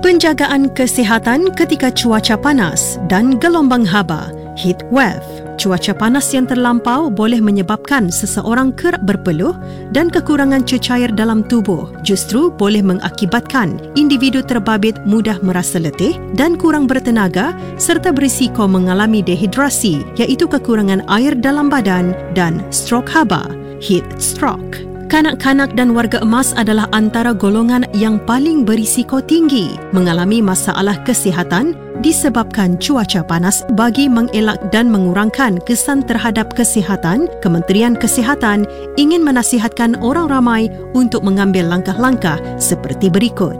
Penjagaan kesihatan ketika cuaca panas dan gelombang haba, heat wave. Cuaca panas yang terlampau boleh menyebabkan seseorang kerap berpeluh dan kekurangan cecair dalam tubuh. Justru boleh mengakibatkan individu terbabit mudah merasa letih dan kurang bertenaga serta berisiko mengalami dehidrasi, iaitu kekurangan air dalam badan, dan strok haba, heat stroke. Kanak-kanak dan warga emas adalah antara golongan yang paling berisiko tinggi mengalami masalah kesihatan disebabkan cuaca panas. Bagi mengelak dan mengurangkan kesan terhadap kesihatan, Kementerian Kesihatan ingin menasihatkan orang ramai untuk mengambil langkah-langkah seperti berikut.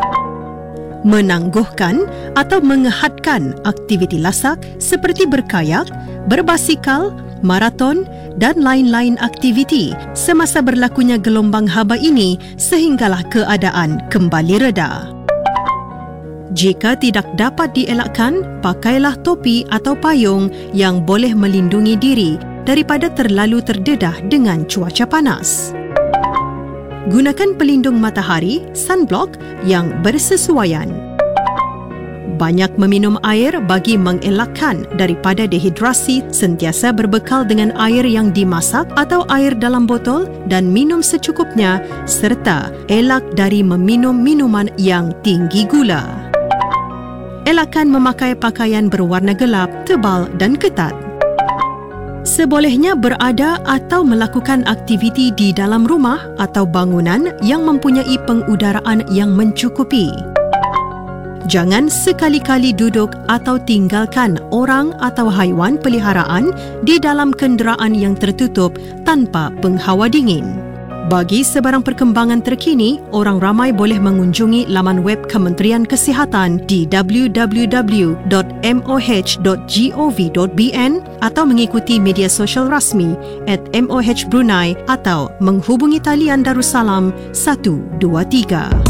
Menangguhkan atau mengehadkan aktiviti lasak seperti berkayak, berbasikal, maraton dan lain-lain aktiviti semasa berlakunya gelombang haba ini sehinggalah keadaan kembali reda. Jika tidak dapat dielakkan, pakailah topi atau payung yang boleh melindungi diri daripada terlalu terdedah dengan cuaca panas. Gunakan pelindung matahari, sunblock yang bersesuaian. Banyak meminum air bagi mengelakkan daripada dehidrasi. Sentiasa berbekal dengan air yang dimasak atau air dalam botol dan minum secukupnya, serta elak dari meminum minuman yang tinggi gula. Elakkan memakai pakaian berwarna gelap, tebal dan ketat. Sebolehnya berada atau melakukan aktiviti di dalam rumah atau bangunan yang mempunyai pengudaraan yang mencukupi. Jangan sekali-kali duduk atau tinggalkan orang atau haiwan peliharaan di dalam kenderaan yang tertutup tanpa penghawa dingin. Bagi sebarang perkembangan terkini, orang ramai boleh mengunjungi laman web Kementerian Kesihatan di www.moh.gov.bn atau mengikuti media sosial rasmi @MOH Brunei atau menghubungi talian Darussalam 123.